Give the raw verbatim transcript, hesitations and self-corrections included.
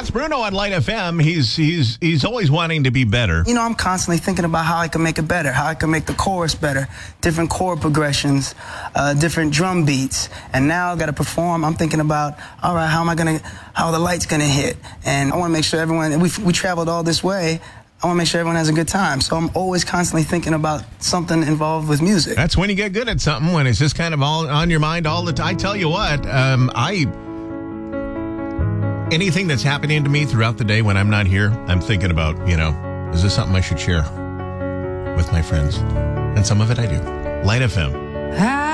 That's Bruno on Light F M. He's he's he's always wanting to be better. You know, I'm constantly thinking about how I can make it better, how I can make the chorus better, different chord progressions, uh, different drum beats. And now I've got to perform. I'm thinking about, all right, how am I going to, how are the lights going to hit? And I want to make sure everyone, we we traveled all this way. I want to make sure everyone has a good time. So I'm always constantly thinking about something involved with music. That's when you get good at something, when it's just kind of all on your mind all the time. I tell you what, um, I anything that's happening to me throughout the day when I'm not here, I'm thinking about, you know, is this something I should share with my friends? And some of it I do. Light F M.